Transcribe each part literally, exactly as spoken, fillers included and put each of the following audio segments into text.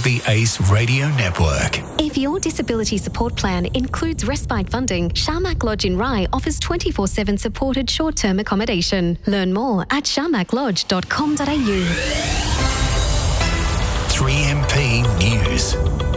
of the Ace Radio Network. If your disability support plan includes respite funding, Sharmak Lodge in Rye offers twenty-four seven supported short-term accommodation. Learn more at sharmak lodge dot com dot a u. three M P News.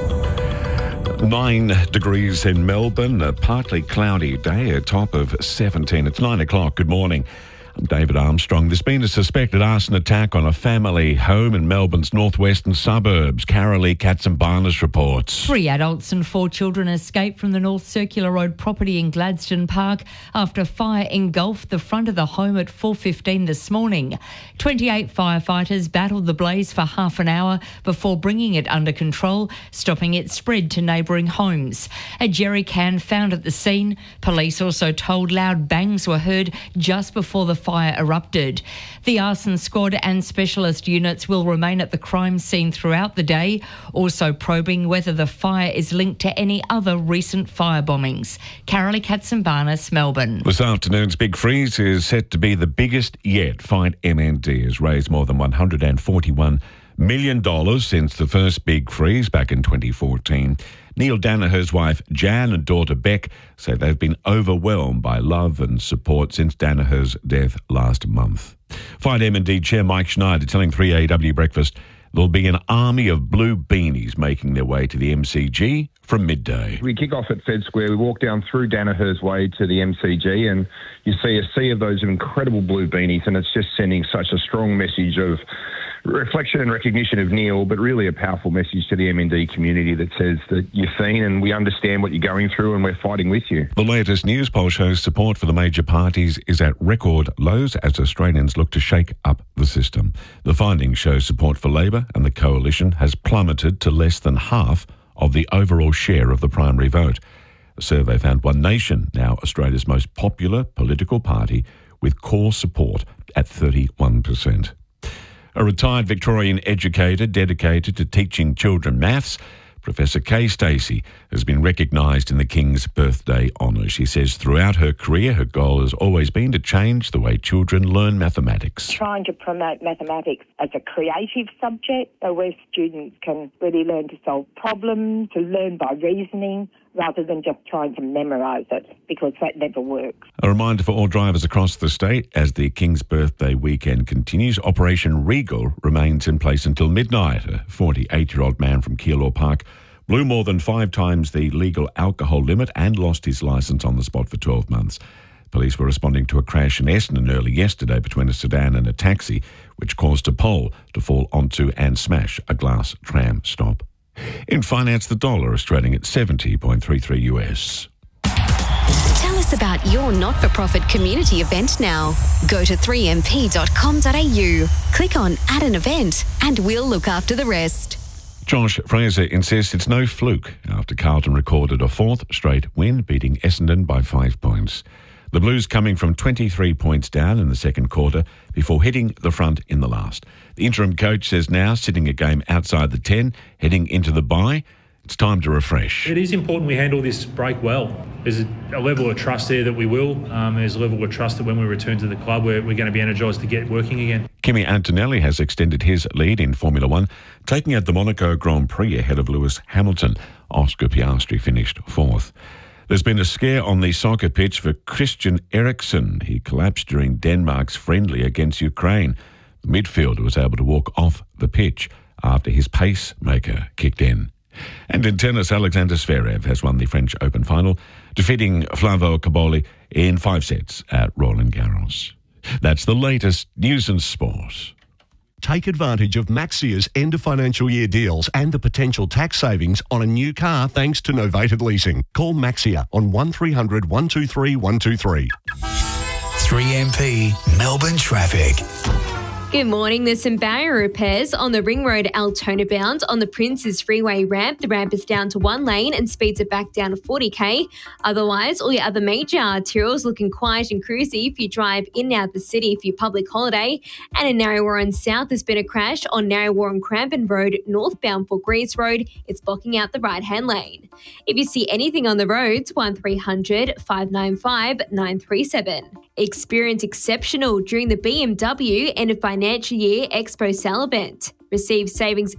Nine degrees in Melbourne, a partly cloudy day, a top of seventeen. It's nine o'clock. Good morning. I'm David Armstrong. There's been a suspected arson attack on a family home in Melbourne's northwestern suburbs. Carolee Katsimbarnas reports. Three adults and four children escaped from the North Circular Road property in Gladstone Park after fire engulfed the front of the home at four fifteen this morning. twenty-eight firefighters battled the blaze for half an hour before bringing it under control, stopping its spread to neighbouring homes. A jerry can found at the scene. Police also told loud bangs were heard just before the fire erupted. The arson squad and specialist units will remain at the crime scene throughout the day, also probing whether the fire is linked to any other recent fire bombings. Carolee Katsimbarnas, Melbourne. This afternoon's Big Freeze is set to be the biggest yet. Fight M N D has raised more than one hundred forty-one million dollars since the first Big Freeze back in twenty fourteen. Neil Danaher's wife Jan and daughter Beck say they've been overwhelmed by love and support since Danaher's death last month. Fight M N D Chair Mike Schneider telling three A W Breakfast there'll be an army of blue beanies making their way to the M C G from midday. We kick off at Fed Square. We walk down through Danaher's Way to the M C G and you see a sea of those incredible blue beanies, and it's just sending such a strong message of reflection and recognition of Neil, but really a powerful message to the M N D community that says that you're seen and we understand what you're going through and we're fighting with you. The latest news poll shows support for the major parties is at record lows as Australians look to shake up the system. The findings show support for Labor and the Coalition has plummeted to less than half of the overall share of the primary vote. The survey found One Nation now Australia's most popular political party with core support at thirty-one percent. A retired Victorian educator dedicated to teaching children maths, Professor Kay Stacey, has been recognised in the King's Birthday Honour. She says throughout her career, her goal has always been to change the way children learn mathematics. Trying to promote mathematics as a creative subject, so where students can really learn to solve problems, to learn by reasoning, rather than just trying to memorise it, because that never works. A reminder for all drivers across the state, as the King's Birthday weekend continues, Operation Regal remains in place until midnight. A forty-eight-year-old man from Keilor Park blew more than five times the legal alcohol limit and lost his licence on the spot for twelve months. Police were responding to a crash in Essendon early yesterday between a sedan and a taxi, which caused a pole to fall onto and smash a glass tram stop. In finance, the dollar is trading at seventy point three three U S. Tell us about your not-for-profit community event now. Go to three m p dot com dot a u, click on Add an Event, and we'll look after the rest. Josh Fraser insists it's no fluke after Carlton recorded a fourth straight win, beating Essendon by five points. The Blues coming from twenty-three points down in the second quarter before hitting the front in the last. The interim coach says now, sitting a game outside the ten, heading into the bye, it's time to refresh. It is important we handle this break well. There's a, a level of trust there that we will. Um, there's a level of trust that when we return to the club, we're, we're going to be energised to get working again. Kimi Antonelli has extended his lead in Formula One, taking out the Monaco Grand Prix ahead of Lewis Hamilton. Oscar Piastri finished fourth. There's been a scare on the soccer pitch for Christian Eriksen. He collapsed during Denmark's friendly against Ukraine. The midfielder was able to walk off the pitch after his pacemaker kicked in. And in tennis, Alexander Zverev has won the French Open final, defeating Flavio Caboli in five sets at Roland Garros. That's the latest news and sport. Take advantage of Maxia's end of financial year deals and the potential tax savings on a new car thanks to Novated Leasing. Call Maxia on one three hundred, one two three, one two three. three M P Melbourne traffic. Good morning. There's some barrier repairs on the Ring Road Altona bound on the Princes Freeway ramp. The ramp is down to one lane and speeds are back down to forty k. Otherwise, all your other major arterials looking quiet and cruisy if you drive in and out the city for your public holiday. And in Narre Warren South, there's been a crash on Narre Warren Crampton Road northbound for Grease Road. It's blocking out the right-hand lane. If you see anything on the roads, one three hundred, five nine five, nine three seven. Experience exceptional during the B M W end of financial year Expo Sale event. Receive savings